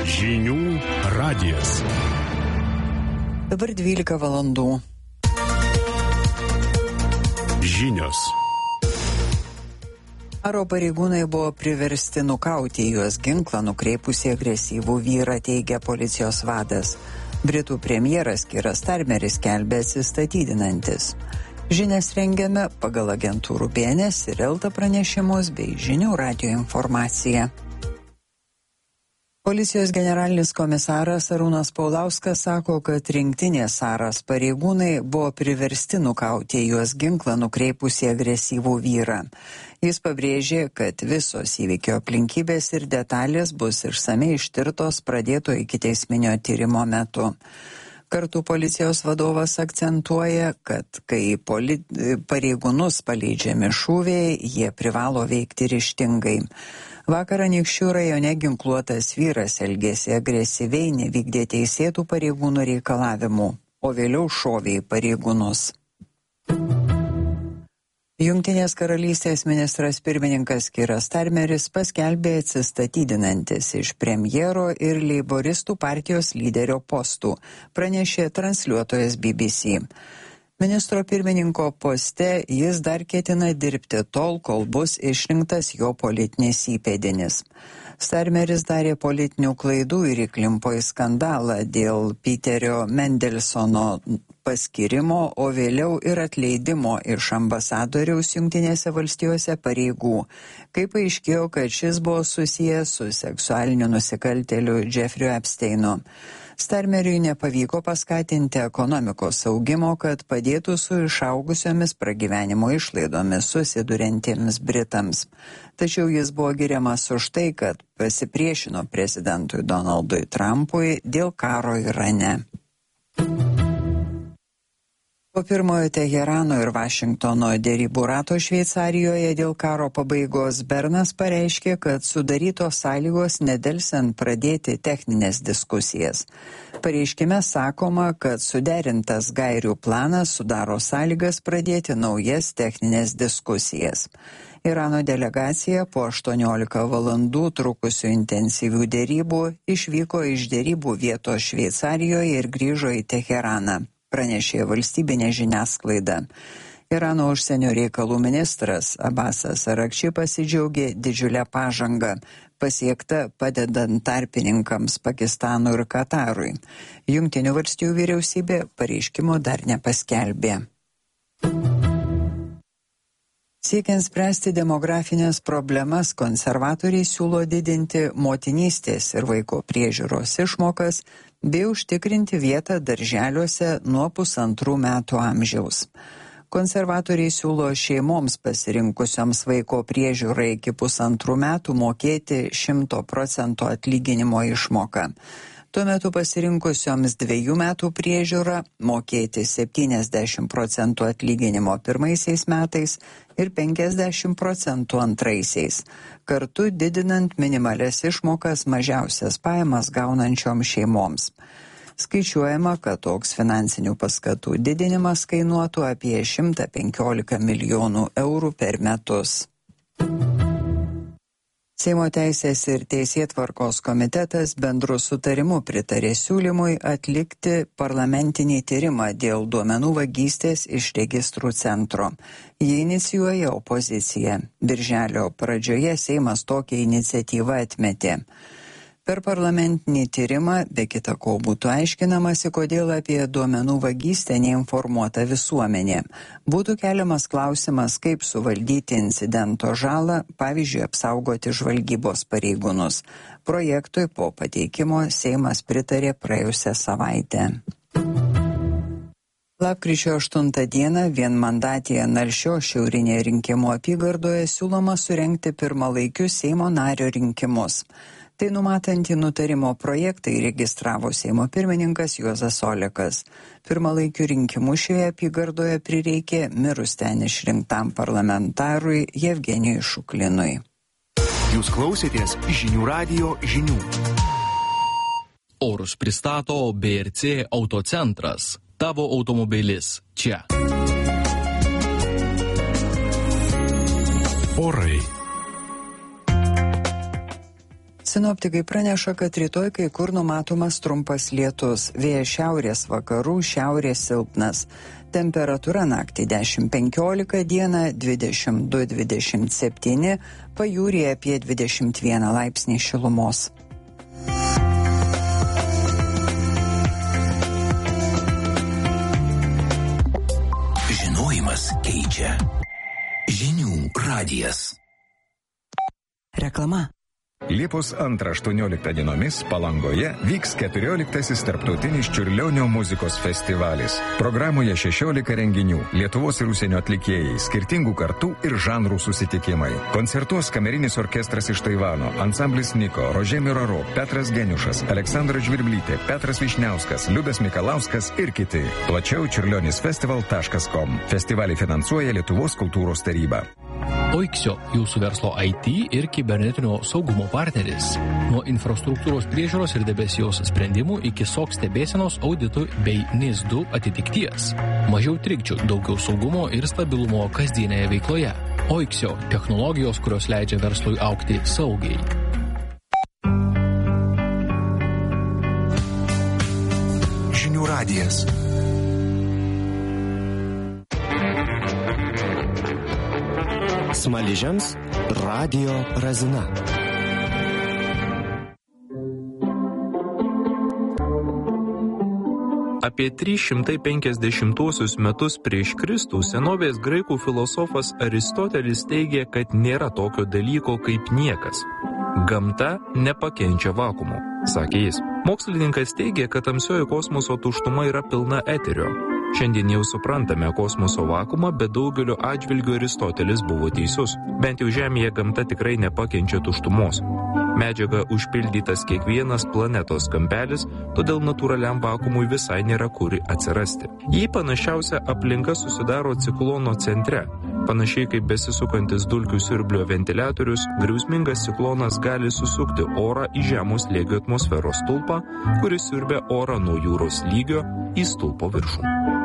Žinių radijas. Dabar 12 valandų. Žinios. Karo pareigūnai buvo priversti nukauti juos ginklą nukreipusį agresyvų vyrą, teigia policijos vadas. Britų premjeras Keir Starmeris skelbia atsistatydinantis. Žinias rengiame pagal agentūrų BNS ir Elta pranešimus bei Žinių radijo informaciją. Policijos generalinis komisaras Arūnas Paulauskas sako, kad rinktinės Saras pareigūnai buvo priversti nukauti juos ginklą nukreipusį agresyvų vyrą. Jis pabrėžė, kad visos įvykio aplinkybės ir detalės bus išsamei ištirtos pradėto ikiteisminio tyrimo metu. Kartu policijos vadovas akcentuoja, kad kai pareigūnus paleidžiami šūviai, jie privalo veikti ryžtingai. Vakar Anykščių rajone ginkluotas vyras elgėsi agresyviai, nevykdė teisėtų pareigūnų reikalavimų, o vėliau šovė į pareigūnus. Jungtinės karalystės ministras pirmininkas Keir Starmeris paskelbė atsistatydinantis iš premjero ir leiboristų partijos lyderio postų, pranešė transliuotojas BBC. Ministro pirmininko poste jis dar ketina dirbti tol, kol bus išrinktas jo politinis įpėdinis. Starmeris darė politinių klaidų ir įklimpo į skandalą dėl Peterio Mendelsono paskirimo, o vėliau ir atleidimo iš ambasadoriaus Jungtinėse valstijose pareigų, kai paaiškėjo, kad šis buvo susijęs su seksualiniu nusikaltėliu Jeffrey Epsteinu. Starmeriui nepavyko paskatinti ekonomikos augimo, kad padėtų su išaugusiomis pragyvenimo išlaidomis susiduriantiems Britams. Tačiau jis buvo giriamas už tai, kad pasipriešino prezidentui Donaldui Trumpui dėl karo Irane. Po pirmojo Teherano ir Vašingtono derybų rato Šveicarijoje dėl karo pabaigos Bernas pareiškė, kad sudarytos sąlygos nedelsiant pradėti techninės diskusijas. Pareiškime sakoma, kad suderintas gairių planas sudaro sąlygas pradėti naujas techninės diskusijas. Irano delegacija po 18 valandų trukusių intensyvių derybų išvyko iš derybų vietos Šveicarijoje ir grįžo į Teheraną, pranešė valstybinė žiniasklaida. Irano užsienio reikalų ministras Abbasas Arakči pasidžiaugė didžiulę pažangą, pasiekta padedant tarpininkams Pakistanui ir Katarui. Jungtinių valstijų vyriausybė pareiškimo dar nepaskelbė. Siekiant spręsti demografinės problemas, konservatoriai siūlo didinti motinystės ir vaiko priežiūros išmokas bei užtikrinti vietą darželiuose nuo 1,5 metų amžiaus. Konservatoriai siūlo šeimoms pasirinkusioms vaiko priežiūrą iki 1,5 metų mokėti 100% atlyginimo išmoką. Tuo metu pasirinkusioms 2 metų priežiūrą mokėti 70% atlyginimo pirmaisiais metais ir 50% antraisiais, kartu didinant minimalias išmokas mažiausias pajamas gaunančioms šeimoms. Skaičiuojama, kad toks finansinių paskatų didinimas kainuotų apie 115 milijonų eurų per metus. Seimo teisės ir teisėtvarkos komitetas bendru sutarimu pritarė siūlymui atlikti parlamentinį tyrimą dėl duomenų vagystės iš registrų centro. Jį inicijuoja opozicija. Birželio pradžioje Seimas tokią iniciatyvą atmetė. Per parlamentinį tyrimą be kita ko būtų aiškinamasi, kodėl apie duomenų vagystę neinformuota visuomenė. Būtų keliamas klausimas, kaip suvaldyti incidento žalą, pavyzdžiui, apsaugoti žvalgybos pareigūnus. Projektui po pateikimo Seimas pritarė praėjusią savaitę. Lapkričio 8 dieną vienmandatėje Nalšio šiaurinėje rinkimų apygardoje siūloma surengti pirmalaikius Seimo nario rinkimus. Tai numatantį nutarimo projektą įregistravo Seimo pirmininkas Juozas Olekas. Pirmalaikių rinkimų šioje apygardoje prireikė mirus ten išrinktam parlamentarui Jevgenijui Šuklinui. Jūs klausėtės Žinių radijo žinių. Orus pristato BRC Autocentras. Tavo automobilis čia. Orai. Sinoptikai praneša, kad rytoj kai kur numatomas trumpas lietus, vėjas šiaurės vakarų, šiaurės silpnas. Temperatūra naktį 10-15, dieną 22-27, pajūryje apie 21 laipsnį šilumos. Žinojimas keičia. Žinių radijas. Reklama. Liepos 2-18 dienomis Palangoje vyks 14. Tarptautinis Čiurlionio muzikos festivalis. Programoje 16 renginių, Lietuvos ir užsienio atlikėjai, skirtingų kartų ir žanrų susitikimai. Koncertuos kamerinis orkestras iš Taivano, ansamblis Niko, Rožė Miraro, Petras Geniušas, Aleksandra Žvirblytė, Petras Višniauskas, Liudas Mikalauskas ir kiti. Plačiau čiurlionisfestival.com. Festivalį finansuoja Lietuvos kultūros taryba. Oiksio, jūsų verslo IT ir kibernetinio saugumo partneris. Nuo infrastruktūros priežiūros ir debesijos sprendimų iki SOC stebėsenos auditų bei NIS2 atitikties. Mažiau trikdžių, daugiau saugumo ir stabilumo kasdienėje veikloje. Oiksio – technologijos, kurios leidžia verslui augti saugiai. Žinių radijas. Smaližiams Radio Razina. Apie 350 metus prieš Kristų senovės graikų filosofas Aristotelis teigė, kad nėra tokio dalyko kaip niekas. Gamta nepakenčia vakuumo, sakė jis. Mokslininkas teigė, kad tamsioji kosmoso tuštuma yra pilna eterio. Šiandien jau suprantame kosmoso vakuumą, bet daugeliu atžvilgių Aristotelis buvo teisus. Bent jau Žemėje gamta tikrai nepakenčia tuštumos. Medžiaga užpildytas kiekvienas planetos kampelis, todėl natūraliam vakuumui visai nėra kur atsirasti. Jį panašiausia aplinka susidaro ciklono centre. Panašiai kaip besisukantis dulkių siurblio ventiliatorius, griausmingas ciklonas gali susukti orą į žemo slėgio atmosferos stulpą, kuris siurbia orą nuo jūros lygio į stulpo viršų.